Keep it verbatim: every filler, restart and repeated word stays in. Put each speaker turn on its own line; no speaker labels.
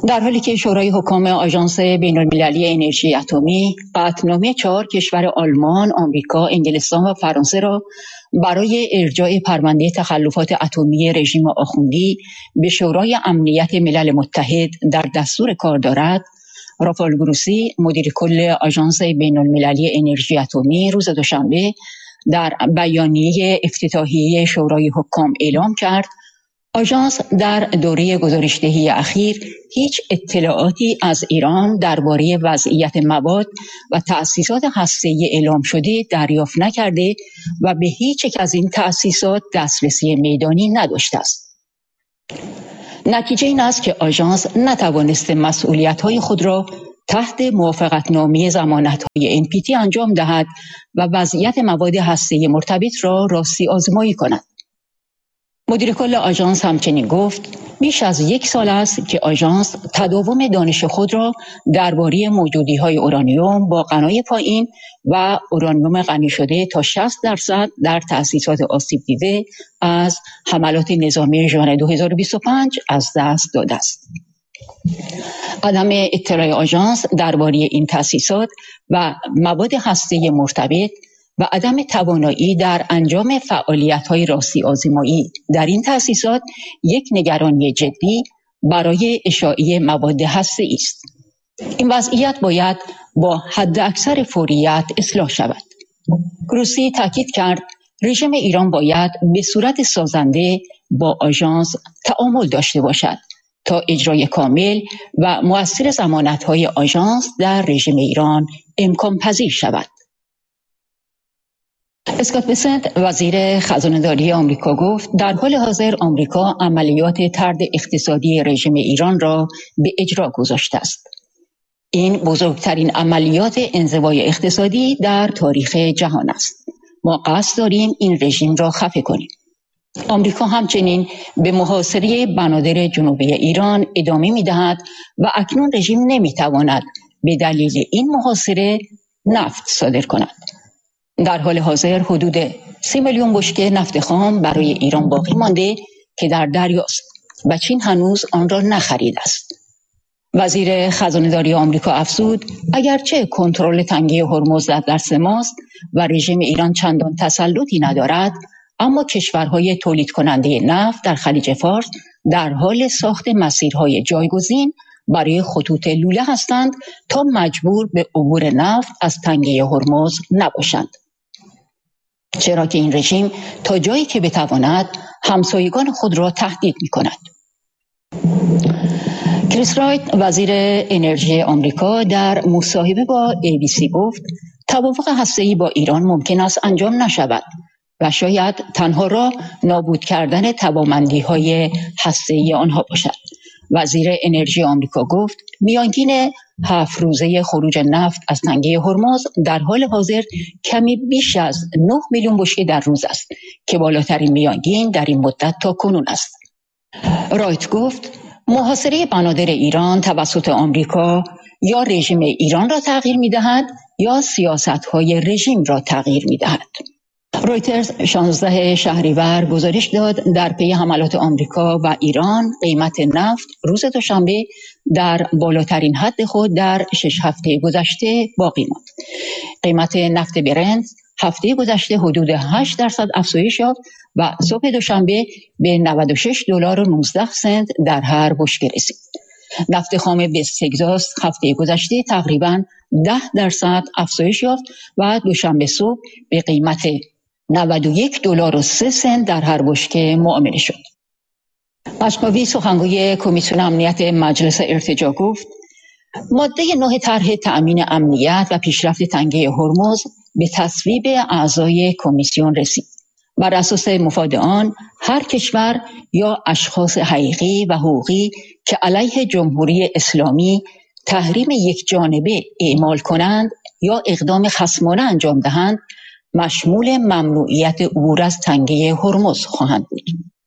در حالی که شورای حکام آژانس بین‌المللی انرژی اتمی قطعنامه چهار کشور آلمان، آمریکا، انگلستان و فرانسه را برای ارجاع پرونده تخلفات اتمی رژیم آخوندی به شورای امنیت ملل متحد در دستور کار دارد، رافائل گروسی مدیر کل آژانس بین‌المللی انرژی اتمی روز دوشنبه در بیانیه افتتاحیه شورای حکام اعلام کرد آژانس در دوره گزارش‌دهی اخیر هیچ اطلاعاتی از ایران درباره وضعیت مواد و تأسیسات هسته‌ای اعلام شده دریافت نکرده و به هیچ یک از این تأسیسات دسترسی میدانی نداشته است. نتیجه این است که آژانس نتوانسته مسئولیت‌های خود را تحت موافقتنامه ضمانت‌های ان پی تی انجام دهد و وضعیت مواد هسته‌ای مرتبط را راستی آزمایی کند. مدیر کل آژانس همچنین گفت بیش از یک سال است که آژانس تداوم دانش خود را درباره موجودی‌های اورانیوم با غنای پایین و اورانیوم غنی شده تا شصت درصد در تأسیسات آسیب دیده از حملات نظامی ژوئن دو هزار و بیست و پنج از دست داده است. عدم اطلاع آژانس درباره این تأسیسات و مواد هسته‌ای مرتبط و عدم توانایی در انجام فعالیت‌های راستی آزمایی در این تأسیسات یک نگرانی جدی برای اشاعه مواد هسته‌ای است. این وضعیت باید با حداکثر فوریت اصلاح شود. گروسی تاکید کرد رژیم ایران باید به صورت سازنده با آژانس تعامل داشته باشد تا اجرای کامل و مؤثر ضمانت‌های آژانس در رژیم ایران امکان پذیر شود. اسکات بسنت وزیر خزانه‌داری آمریکا گفت در حال حاضر آمریکا عملیات طرد اقتصادی رژیم ایران را به اجرا گذاشته است. این بزرگترین عملیات انزوای اقتصادی در تاریخ جهان است. ما قصد داریم این رژیم را خفه کنیم. آمریکا همچنین به محاصره بنادر جنوبی ایران ادامه می‌دهد و اکنون رژیم نمی‌تواند به دلیل این محاصره نفت صادر کند. در حال حاضر حدود سی میلیون بشکه نفت خام برای ایران باقی مانده که در دریاست و چین هنوز آن را نخریده است. وزیر خزانه‌داری آمریکا افزود اگرچه کنترل تنگه هرمز در دست ماست و رژیم ایران چندان تسلطی ندارد، اما کشورهای تولید کننده نفت در خلیج فارس در حال ساخت مسیرهای جایگزین برای خطوط لوله هستند تا مجبور به عبور نفت از تنگه هرمز نباشند. چرا که این رژیم تا جایی که بتواند همسایگان خود را تهدید می کند. کریس رایت وزیر انرژی آمریکا در مصاحبه با ای بی سی گفت توافق هسته‌ای با ایران ممکن است انجام نشود و شاید تنها راه نابود کردن توانمندی‌های هسته‌ای آنها باشد. وزیر انرژی آمریکا گفت میانگین هفت روزه خروج نفت از تنگه هرمز در حال حاضر کمی بیش از نه میلیون بشکه در روز است که بالاترین میانگین در این مدت تا کنون است. رایت گفت محاصره بنادر ایران توسط آمریکا یا رژیم ایران را تغییر می‌دهد یا سیاست‌های رژیم را تغییر می‌دهد. رویترز شانزده شهریور گزارش داد در پی حملات آمریکا و ایران قیمت نفت روز دوشنبه در بالاترین حد خود در شش هفته گذشته باقی ماند. قیمت نفت برنت هفته گذشته حدود هشت درصد افزایش یافت و صبح دوشنبه به نود و شش دلار و نوزده سنت در هر بشکه رسید. نفت خام وست تگزاس هفته گذشته تقریباً ده درصد افزایش یافت و دوشنبه صبح به قیمت نود و یک دلار و سه سنت در هر بشکه معامله شد. اشکاوی سخنگوی کمیسیون امنیت مجلس ارتجاع گفت ماده نه طرح تأمین امنیت و پیشرفت تنگه هرمز به تصویب اعضای کمیسیون رسید. بر اساس مفاد آن هر کشور یا اشخاص حقیقی و حقوقی که علیه جمهوری اسلامی تحریم یک جانبه اعمال کنند یا اقدام خصمانه انجام دهند مشمول ممنوعیت عبور از تنگه هرمز خواهند بود.